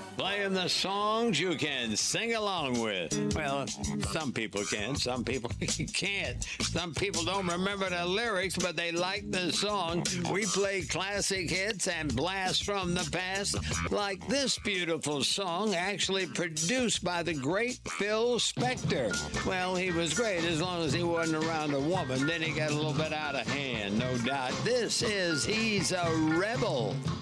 Playing the songs you can sing along with. Well, some people can, some people can't. Some people don't remember the lyrics, but they like the song. We play classic hits and blasts from the past, like this beautiful song, actually produced by the great Phil Spector. Well, he was great as long as he wasn't around a woman. Then he got a little bit out of hand, no doubt. This is He's a Rebel.